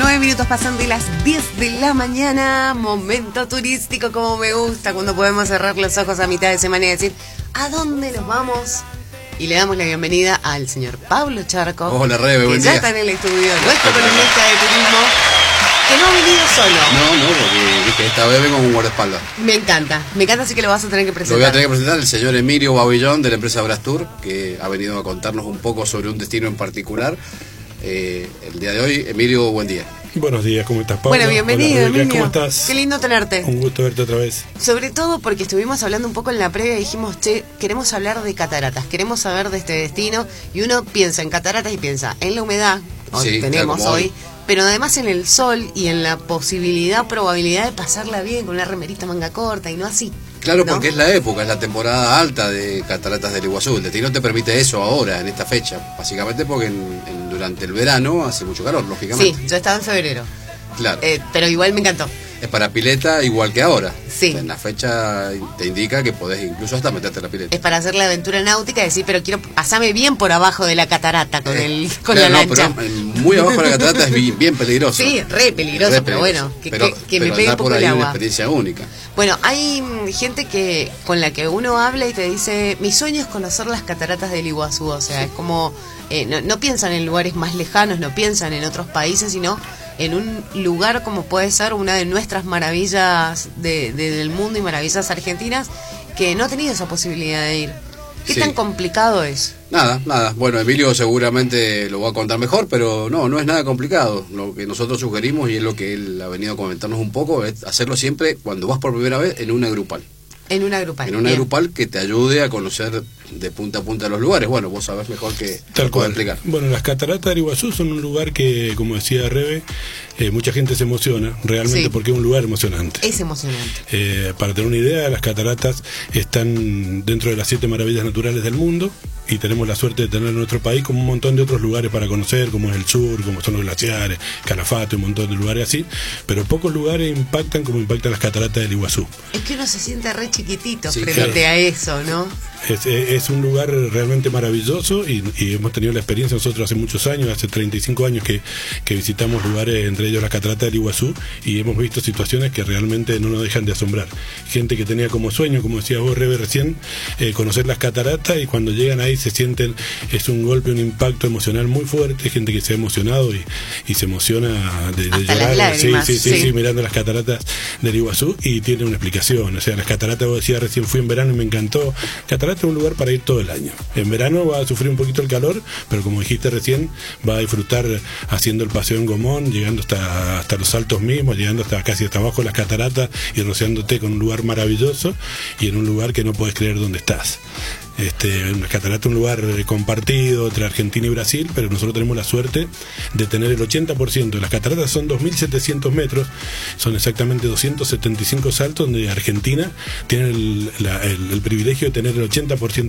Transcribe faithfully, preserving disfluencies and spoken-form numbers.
Nueve minutos pasan de las diez de la mañana. Momento turístico como me gusta, cuando podemos cerrar los ojos a mitad de semana y decir ¿a dónde nos vamos? Y le damos la bienvenida al señor Pablo Charco. Hola, Rebe, buen que ya día. está en el estudio, nuestro columnista de turismo, que no ha venido solo. No, no, porque dije, esta vez vengo con un guardaespaldas. Me encanta, me encanta, así que lo vas a tener que presentar. Lo voy a tener que presentar el señor Emilio Babillón de la empresa Brastur, que ha venido a contarnos un poco sobre un destino en particular. Eh, el día de hoy, Emilio, buen día. Buenos días, ¿cómo estás, Pablo? Bueno, bienvenido, Hola, Rebeca, Emilio. ¿cómo estás? Qué lindo tenerte. Un gusto verte otra vez. Sobre todo porque estuvimos hablando un poco en la previa y dijimos, che, queremos hablar de cataratas, queremos saber de este destino, y uno piensa en cataratas y piensa en la humedad, hoy Sí, tenemos claro, hoy, hoy. pero además en el sol y en la posibilidad, probabilidad de pasarla bien con una remerita manga corta y no así. Claro, ¿no? porque es la época, es la temporada alta de Cataratas del Iguazú. El destino te permite eso ahora, en esta fecha, básicamente porque en, en- durante el verano hace mucho calor, lógicamente. Sí, yo estaba en febrero, Claro. eh, pero igual me encantó. Es para pileta igual que ahora. Sí. En la fecha te indica que podés incluso hasta meterte en la pileta. Es para hacer la aventura náutica y decir, pero quiero pasarme bien por abajo de la catarata con, Eh, el, con claro, la no, lancha. pero, eh, muy abajo de la catarata es bien, bien peligroso. Sí, re peligroso, Re pero bueno, que, Pero- que- que me pero pegue un andar poco por ahí el es una agua. experiencia única. Bueno, hay mm, gente que con la que uno habla y te dice, mi sueño es conocer las cataratas del Iguazú, o sea, es como, eh, no, no piensan en lugares más lejanos, no piensan en otros países, sino en un lugar como puede ser una de nuestras maravillas de, de- del mundo y maravillas argentinas, que no ha tenido esa posibilidad de ir. ¿Qué Sí. tan complicado es? Nada, nada. Bueno, Emilio seguramente lo va a contar mejor, pero no, no es nada complicado. Lo que nosotros sugerimos, y es lo que él ha venido a comentarnos un poco, es hacerlo siempre cuando vas por primera vez en una grupal. En una grupal. En una Bien. grupal que te ayude a conocer de punta a punta los lugares. Bueno, vos sabés mejor que Tal te puedo cual. explicar. Bueno, las cataratas del Iguazú son un lugar que, como decía Rebe, eh, mucha gente se emociona, realmente, Sí. porque es un lugar emocionante. Es emocionante. Eh, para tener una idea, las cataratas están dentro de las siete maravillas naturales del mundo y tenemos la suerte de tener en nuestro país como un montón de otros lugares para conocer, como es el sur, como son los glaciares, Calafate, un montón de lugares así, pero pocos lugares impactan como impactan las cataratas del Iguazú. Es que uno se siente re chiquitito Sí, frente claro. a eso, ¿no? Es, es un lugar realmente maravilloso y, y hemos tenido la experiencia nosotros hace muchos años, hace treinta y cinco años que, que visitamos lugares, entre ellos la catarata del Iguazú, y hemos visto situaciones que realmente no nos dejan de asombrar. Gente que tenía como sueño, como decía vos, Rebe, recién, eh, conocer las cataratas, y cuando llegan ahí se sienten, es un golpe, un impacto emocional muy fuerte, gente que se ha emocionado y, y se emociona de, de Hasta las llorar. lágrimas, sí, sí, sí, sí. sí, mirando las cataratas del Iguazú, y tiene una explicación. O sea, las cataratas, vos decías recién, fui en verano y me encantó. Cataratas es un lugar para ir todo el año. En verano va a sufrir un poquito el calor, pero como dijiste recién, va a disfrutar haciendo el paseo en gomón, llegando hasta, hasta los altos mismos, llegando hasta casi hasta abajo de las cataratas y rociándote con un lugar maravilloso y en un lugar que no puedes creer dónde estás. Este, las cataratas es un lugar eh, compartido entre Argentina y Brasil, pero nosotros tenemos la suerte de tener el ochenta por ciento. Las cataratas son dos mil setecientos metros, son exactamente doscientos setenta y cinco saltos, donde Argentina tiene el, la- el- el privilegio de tener el ochenta por ciento